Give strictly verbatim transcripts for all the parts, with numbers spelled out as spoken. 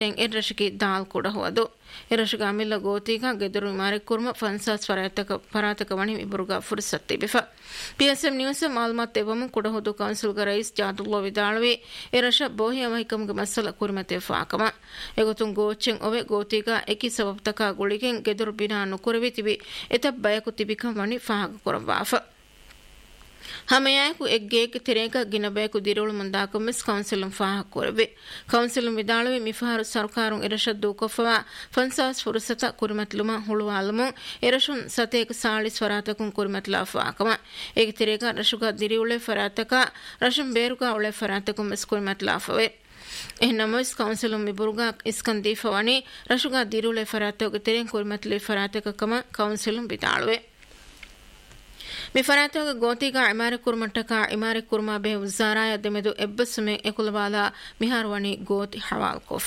ಎರ್ರಶಿಗೆ ದಾಲ್ ಕೂಡ ಹೋದು ಎರ್ರಶಿಗೆ ಅಮಿಲ್ಲ ಗೋತಿಗ ಗೆದರು ಮಾರೆ ಕುರ್ಮ ಫನ್ಸಾಸ್ ಫರಾತಕ ಫರಾತಕ ವಣಿ ಇಬ್ಬರುಗ ಫುರ್ಸತ್ತಿ ಬಿಫ ಪಿಎಸ್ಎಂ ನ್ಯೂಸ್ ಮಾಲ್ಮತ್ ಎವಮ ಕೂಡ ಹೋದು ಕೌನ್ಸಿಲ್ಗ ರೈಸ್ ಜಾದುಲ್ಲೋ ವಿದಾಳವೆ ಎರ್ರಶ ಬೋಹಿ ಅವೈಕಮ್ಗೆ ಮಸಲ ಕುರ್ಮತೆ ಫಾಕಮ ಎಗೊತುಂ ಗೋಚೆಂ ಒವೆ ಗೋತಿಗ ಎಕಿ ಸಬಬ್ತಕ ಗುಳಿಗೆಂ ಗೆದರು ಬಿನಾ ನುಕುರವಿ ತಿಬಿ ಎತ ಬಯಕು ತಿಬಿಕಂ ವಣಿ ಫಾಗ ಕುರವಾಫ ಹಮೆಯಾಕು ಎಗ್ಗೇಕ ತಿರೇಕ ಗಿನಬೇಕು ದಿರುಳು ಮುಂದಾಕ ಮಿಸ್ ಕೌನ್ಸಿಲಂ ಫಾಹ ಕೊರವೆ ಕೌನ್ಸಿಲಂ ವಿದಾಳವೆ ಮಿಫಾರು ಸರ್ಕಾರಂ ಎರಶದ್ದು ಕೊಫವಾ ಫನ್ಸಾಸ್ ಫುರ್ಸತ ಕುರಿಮತ್ಲುಮ ಹುಳುವಾಲಮು ಎರಶುನ್ ಸತೇಕ ಸಾಳಿ ಸ್ವರಾತಕುಂ ಕುರಿಮತ್ಲಾ ಫಾಕಮ ಏಕ ತಿರೇಕ ರಶುಗ ದಿರಿಯುಳೆ ಫರಾತಕ ರಶಂ ಬೇರುಗ ಉಳೆ ಫರಾತಕುಂ ಮಿಸ್ ಕುರಿಮತ್ಲಾ ಫವೆ ಎಹ್ನಮಸ್ ಕೌನ್ಸಿಲಂ ಮಿಬುರುಗ ಇಸ್ಕನ್ ದೀಫವನಿ ರಶುಗ ದಿರುಳೆ ಫರಾತಕ ತಿರೇಂ ಕುರಿಮತ್ಲಿ ಫರಾತಕ ಕಮ ಕೌನ್ಸಿಲಂ ವಿದಾಳವೆ ಮಿ ಫರಾತಗ ಗೋತಿಗ ಇಮಾರೆ ಕುರ್ಮಟ್ಟಕ ಇಮಾರೆ ಕುರ್ಮಾ ಬೆ ವಜಾರಾಯ ದೆಮೆದು ಎಬ್ಬಸ್ಮೆ ಎಕುಲವಾಲ ಮಿಹಾರ್ವಣಿ ಗೋತಿ ಹವಾಲ್ ಕೊಫ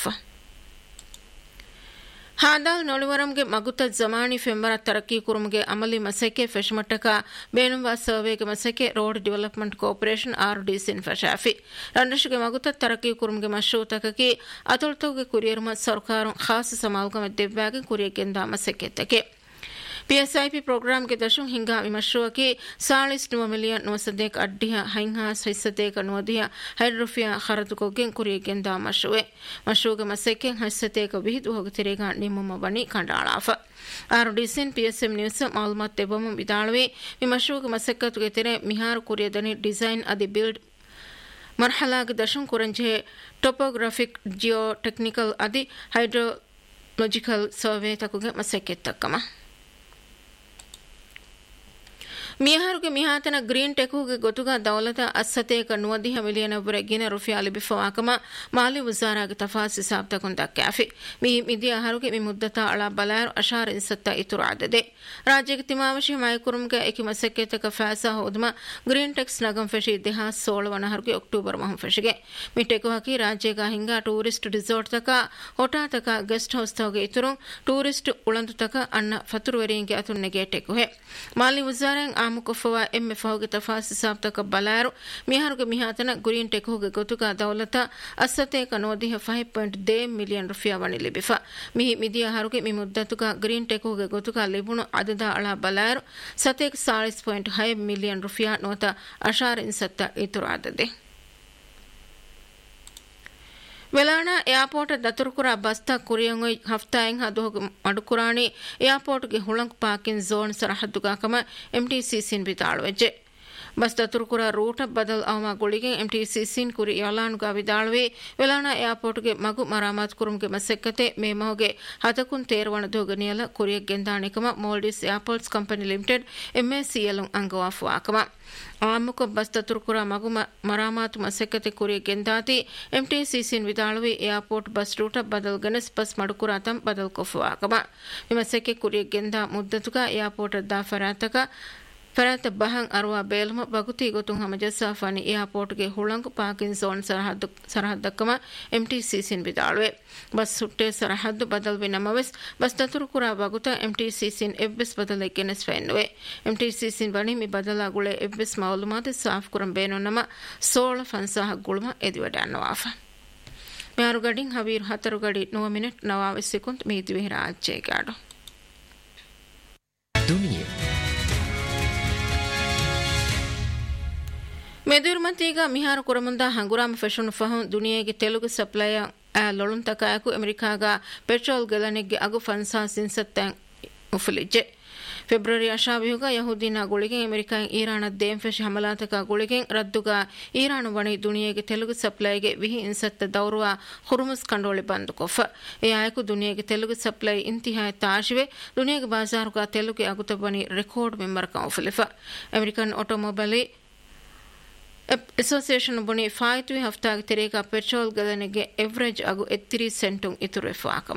ಹಾದಾಲ್ ನೋಳಿವರಂಗೆ ಮಗುತ Zamani ಫೆಂಬರ ತರಕ್ಕಿ ಕುರುಮ್ಗೆ ಅಮಲಿ ಮಸೆಕೆ ಫೆಶ್ಮಟ್ಟಕ ಬೇನುಂಬ ಸರ್ವೇಗೆ ಮಸೆಕೆ road development corporation R ಡಿಸಿನ್ ಫಶಾಫಿ ರಂಡಶಿಗೆ ಮಗುತ ತರಕ್ಕಿ ಕುರುಮ್ಗೆ ಮಶೂತಕಕಿ ಅತುಲ್ತೋಗೆ ಕುರಿಯರ್ಮ ಸರ್ಕಾರ ಖಾಸ ಸಮಾಲ್ಗಮ ದೆವ್ವಾಗೆ ಕುರಿಯಗೆಂದ ಮಸೆಕೆ ತಕೆ पीएसआईपी प्रोग्राम के दशुं हिंगा विमर्शों की सालिस नौ मिलियन नौ सदेक अड्डिया हिंगा हिस्सदेक नोदिया हाइड्रोफिया खरद को गें कुरिय गेंदा मशुए मशुओ के मसेके हिस्सदेक विहित होगतिरेगा निम्म बनी कंडालाफ आरडीसिन पीएसएम न्यूज मालूमात तेबम विदालवे विमर्शों के मसेकत के तेरे मिहार कुरिय दनी डिजाइन आदि बिल्ड मरहला के दशुं कुरंजे टोपोग्राफिक जियो टेक्निकल आदि हाइड्रोलॉजिकल सर्वे तक मसेके तकमा ಮಿಹಾರುಗೆ ಮಿಹಾತನ ಗ್ರೀನ್ ಟೆಕುಗೆ ಗೊತುಗ ದೌಲತ ಅಸ್ಸತೇಕ ನುವದಿಹ ಮಿಲಿಯನ್ ಒಬ್ಬರೆ ಗಿನ ರುಫಿಯಾಲಿ ಬಿಫವಾಕಮ ಮಾಲಿ ವಜಾರಾಗೆ ತಫಾಸಿ ಸಾಬ್ತಕುಂ ದಕ್ಕಾಫಿ ಮಿ ಮಿದಿಯ ಹರುಗೆ ಮಿ ಮುದ್ದತ ಅಳ ಬಲಾರು ಅಶಾರ್ ಇನ್ಸತ್ತ ಇತುರು ಆದದೆ ರಾಜ್ಯಕ್ಕೆ ತಿಮಾವಶಿ ಮೈಕುರುಮ್ಗೆ ಏಕಿ ಮಸಕ್ಕೆತಕ ಫಾಸಾ ಹೋದ್ಮ ಗ್ರೀನ್ ಟೆಕ್ಸ್ ನಗಂ ಫೆಶಿ ಇತಿಹಾಸ ಸೋಳವನ ಹರುಗೆ ಅಕ್ಟೋಬರ್ ಮಹಂ ಫೆಶಿಗೆ ಮಿ ಟೆಕು ಹಾಕಿ ರಾಜ್ಯಗ ಹಿಂಗ ಟೂರಿಸ್ಟ್ ರಿಸಾರ್ಟ್ ತಕ ಹೋಟಾ ತಕ ಗೆಸ್ಟ್ ಹೌಸ್ ತಗೆ ಇತುರು ಟೂರಿಸ್ಟ್ ಉಳಂದು ತಕ ಅಣ್ಣ ಫತುರುವರಿಯಂಗೆ ಅತುನ್ನೆಗೆ ಟೆಕುಹೆ ಮಾಲಿ ವಜಾರಂ ಆಮುಕಫವಾ ಎಮ್ಮೆ ಫಹುಗೆ ತಫಾಸಿ ಸಾಬ್ತಕ ಬಲಾರು ಮಿಹಾರುಗೆ ಮಿಹಾತನ ಗುರಿಯನ್ ಟೆಕುಗೆ ಗೊತುಗ ದೌಲತ ಅಸ್ಸತೇಕ ನೋದಿಹ ಐದು point they million rufiyaa ವಣಿ ಲಿಬಿಫ me ಮಿದಿಯ ಹರುಗೆ me ಮುದ್ದತುಗ green ಟೆಕುಗೆ ಗೊತುಗ ಲಿಬುಣು ಅದದ ಅಳ ಬಲಾರು ಸತೇಕ ಸಾಲಿಸ್ ಪಾಯಿಂಟ್ ಐದು million rufiyaa ನೋತ ಅಶಾರ್ ಇನ್ಸತ್ತ ಇತುರಾದದೆ ವೆಲಾಣ airport ದತುರುಕುರ ಬಸ್ತಾ ಕುರಿಯಂಗೊಯ್ ಹಫ್ತಾಯಂ ಹದೋಗ ಮಡುಕುರಾಣಿ ಏರ್ಪೋರ್ಟ್ಗೆ ಹುಳಂಕ್ ಪಾಕಿನ್ zone ಸರಹದ್ದುಗಾಕಮ ಎಂಟಿಸಿಸಿನ್ ಬಿತಾಳುವೆಜ್ಜೆ bus ದತುರುಕುರ ರೂಟ ಬದಲ್ ಅವಮ ಗುಳಿಗೆ ಎಂಟಿಸಿಸಿನ್ ಕುರಿ ಯಲಾನುಗ ವಿದಾಳುವೆ ವೆಲಾಣ ಏರ್ಪೋರ್ಟ್ಗೆ ಮಗು ಮರಾಮತ್ ಕುರುಮ್ಗೆ ಮಸೆಕ್ಕತೆ ಮೇಮೋಗೆ ಹತಕುನ್ ತೇರ್ವಣ ದೋಗನಿಯಲ ಕುರಿಯ ಗೆಂದಾಣಿಕಮ ಮೋಲ್ಡಿಸ್ ಏರ್ಪೋರ್ಟ್ಸ್ ಕಂಪನಿ ಲಿಮಿಟೆಡ್ ಎಂಎಸಿಎಲ್ ಅಂಗವಾಫು ಆಕಮ ಆಮುಕ ಬಸ್ ದತುರುಕುರ ಮಗು ಮರಾಮಾತು ಮಸೆಕ್ಕತೆ ಕುರಿಯ ಗೆಂದಾತಿ ಎಂಟಿಸಿಸಿನ್ ವಿದಾಳುವೆ ಏರ್ಪೋರ್ಟ್ ಬಸ್ ರೂಟ ಬದಲ್ ಗನಸ್ ಬಸ್ ಮಡುಕುರ ತಂ ಬದಲ್ ಕೊಫು ಆಕಮ ವಿಮಸೆಕ್ಕೆ ಕುರಿಯ ಗೆಂದ ಮುದ್ದತುಗ ಏರ್ಪೋರ್ಟ್ ದಾ ಫರಾತಕ ಫರಾತ ಬಹಂ ಅರ್ವಾ ಬೇಲ್ಮ ಬಗುತಿ ಗೊತುಂ ಹಮಜಸ್ಸಾಫಾನಿ ಏರ್ಪೋರ್ಟ್ಗೆ ಹುಳಂಕು ಪಾಕಿನ್ ಝೋನ್ ಸರಹದ್ದು ಸರಹದ್ದಕ್ಕಮ ಎಂಟಿಸಿಸಿನ್ ಬಿದಾಳುವೆ ಬಸ್ ಸುಟ್ಟೆ ಸರಹದ್ದು ಬದಲ್ವೆ ನಮವೆಸ್ ಬಸ್ ದತುರುಕುರ ಬಗುತ ಎಂಟಿಸಿಸಿನ್ ಎವ್ವೆಸ್ ಬದಲೆಕ್ಕೆನೆಸ್ ಫೆನ್ನುವೆ ಎಂಟಿಸಿಸಿನ್ ಬಣಿ ಮಿ ಬದಲಾಗುಳೆ ಎವ್ವೆಸ್ ಮಾಲೂಮಾತ ಸಾಫ್ ಕುರಂ ಬೇನೋ ನಮ ಸೋಳ ಫನ್ಸಾಹ ಗುಳುಮ ಎದಿವಡ ಅನ್ನವಾಫ ಮ್ಯಾರು ಗಡಿಂಗ್ ಹವೀರ್ ಹತರು ಗಡಿ ನವ ಮಿನಿಟ್ ನವಾವೆ ಸೆಕುಂತ್ ಮೀದ್ವೆ ರಾಜ್ಯ ಗಾಡು ದುನಿಯಾ ಮೆದುರ್ಮತಿಗ ಮಿಹಾರ ಕುರಮುಂದ ಹಂಗುರಾಮ ಫೆಷನ್ ಫಹಂ ದುನಿಯೆಗೆ ತೆಲುಗು ಸಪ್ಲೈಯ ಲೊಳುಂತಕಾಯಕು ಅಮೆರಿಕಾಗ ಪೆಟ್ರೋಲ್ ಗಲನೆಗೆ ಅಗು ಫನ್ಸಾ ಸಿನ್ಸತ್ತ ಉಫಲಿಜೆ ಫೆಬ್ರವರಿ ಅಶಾವಿಯುಗ ಯಹೂದಿನ ಗುಳಿಗೆ ಅಮೆರಿಕಾ ಇರಾನ ದೇಂಫೆಶ್ ಹಮಲಾತಕ ಗುಳಿಗೆ ರದ್ದುಗ ಇರಾನ್ ವಣಿ ದುನಿಯೆಗೆ ತೆಲುಗು ಸಪ್ಲೈಗೆ ವಿಹಿ ಇನ್ಸತ್ತ ದೌರುವ ಹುರುಮಸ್ ಕಂಡೋಳಿ ಬಂದು ಕೊಫ ಈ ಆಯಕು ದುನಿಯೆಗೆ ತೆಲುಗು ಸಪ್ಲೈ ಇಂತಿಹಾಯ ತಾಶಿವೆ ದುನಿಯೆಗೆ ಬಾಜಾರುಗ ತೆಲುಗು ಅಗುತ ಬನಿ record member ಕೌಫಲಿಫ American automobile association ಬುಣಿ ಫಾಯ್ತು ಹಫ್ತಾಗ ತೆರೆಗ petrol ಗಲನೆಗೆ average ಆಗು ಎತ್ತಿರಿ ಸೆಂಟುಂ ಇತುರೆಫು ಆಕಮ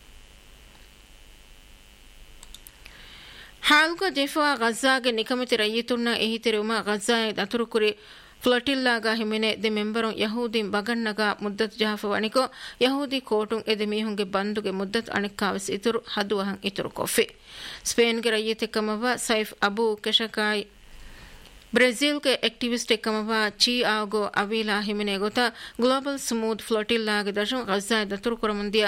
ಹಾಲ್ಗ ಜೆಫಾ ಗಜ್ಜಾಗೆ ನಿಕಮಿತಿ ರಯ್ಯಿತುನ್ನ ಎಹಿತಿರುಮ ಗಜ್ಜಾಯ ದತುರುಕುರಿ ಫ್ಲಟಿಲ್ಲಾಗ ಹಿಮಿನೆ ದೆ ಮೆಂಬರು ಯಹೂದಿ ಬಗನ್ನಗ ಮುದ್ದತ್ ಜಾಫ ವಣಿಕೋ ಯಹೂದಿ ಕೋಟುಂ ಎದೆ ಮೀಹುಂಗೆ ಬಂದುಗೆ ಮುದ್ದತ್ ಅಣಿಕ್ಕಾವಿಸ್ ಇತುರು ಹದುವಹಂ ಇತುರು ಕೊಫಿ ಸ್ಪೇನ್ಗೆ ರಯ್ಯಿತಿಕ್ಕಮವ ಸೈಫ್ ಅಬು ಕೆಶಕಾಯ್ ಬ್ರೆಜಿಲ್ के एक्टिविस्ट कमवा ची आगो अवीला हिमिने गोता ग्लोबल स्मूथ फ्लोटिल्ला के दशम गज़ा दतुर कुरमुंदिया